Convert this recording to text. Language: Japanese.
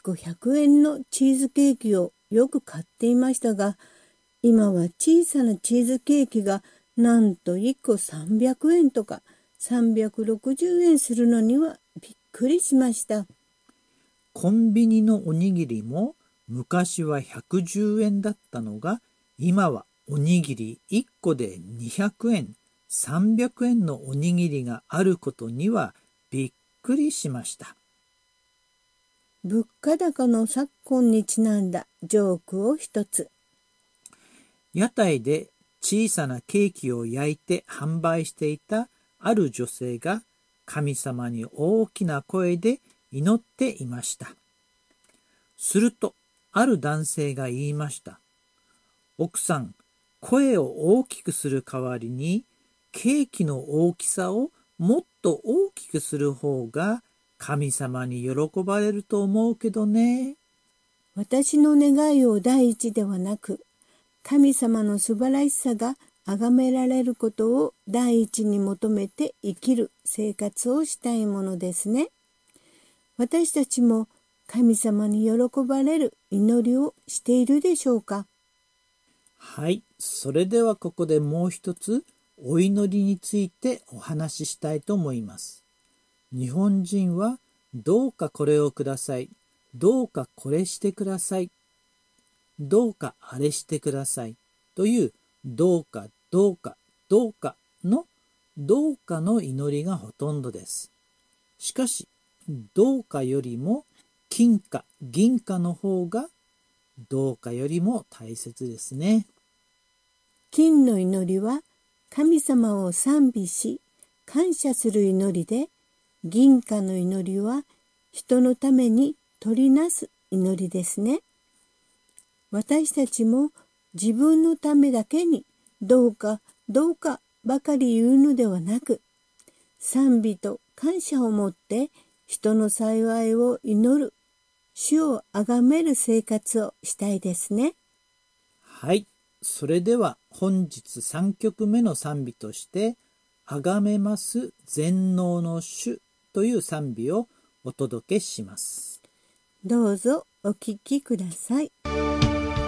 個100円のチーズケーキをよく買っていましたが、今は小さなチーズケーキがなんと1個300円とか360円するのにはびっくりしました。 コンビニのおにぎりも昔は110円だったのが、今はおにぎり1個で200円、300円のおにぎりがあることにはびっくりしました。 物価高の昨今にちなんだジョークを一つ。 屋台で小さなケーキを焼いて販売していたある女性が神様に大きな声で祈っていました。するとある男性が言いました。奥さん、声を大きくする代わりにケーキの大きさをもっと大きくする方が神様に喜ばれると思うけどね。 私の願いを第一ではなく、神様の素晴らしさが崇められることを第一に求めて生きる生活をしたいものですね。私たちも神様に喜ばれる祈りをしているでしょうか。 はい、それではここでもう一つお祈りについてお話ししたいと思います。日本人はどうかこれをください、どうかこれしてください、どうかあれしてくださいというどうかどうかどうかのどうかの祈りがほとんどです。しかしどうかよりも金貨銀貨の方がどうかよりも大切ですね。 金の祈りは神様を賛美し感謝する祈りで、銀貨の祈りは人のために取りなす祈りですね。私たちも自分のためだけにどうかどうかばかり言うのではなく、賛美と感謝を持って人の幸いを祈る、主をあがめる生活をしたいですね。 はい、それでは本日3曲目の賛美としてあがめます全能の主という賛美をお届けします。 どうぞお聴きください。